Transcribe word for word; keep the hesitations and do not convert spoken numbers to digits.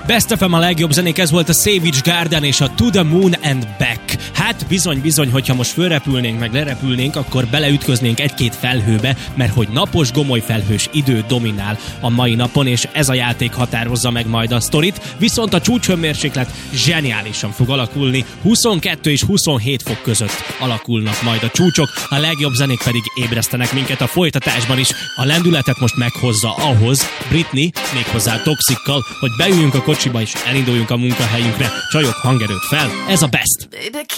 Best ef em a legjobb zenék, ez volt a Savage Garden és a To the Moon and Back. Hát bizony, bizony, hogyha most fölrepülnénk, meg lerepülnénk, akkor beleütköznénk egy-két felhőbe, mert hogy napos, gomoly felhős idő dominál a mai napon, és ez a játék határozza meg majd a sztorit, viszont a csúcshőmérséklet zseniálisan fog alakulni, huszonkettő és huszonhét fok között alakulnak majd a csúcsok, a legjobb zenék pedig ébresztenek minket a folytatásban is. A lendületet most meghozza ahhoz Britney, méghozzá Toxikkal, hogy beüljünk a kocsiba és elinduljunk a munkahelyünkre. Csajok, hangerőt fel, ez a Best!